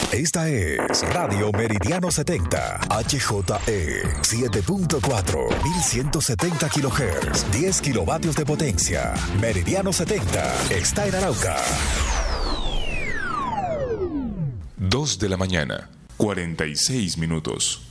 Esta es Radio Meridiano 70, HJE 7.4, 1170 kHz, 10 kilovatios de potencia. Meridiano 70 está en Arauca. 2 de la mañana, 46 minutos.